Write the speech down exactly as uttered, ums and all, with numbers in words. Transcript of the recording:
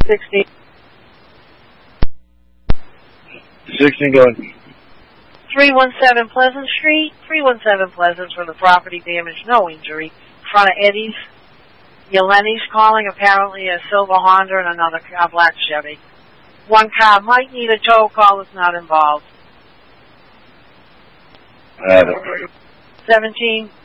sixteen. sixteen going. three one seven Pleasant Street. three one seven Pleasant for the property damage, no injury. In front of Eddie's. Yeleni's calling, apparently a silver Honda and another car, black Chevy. One car might need a tow, call is not involved. I have it. seventeen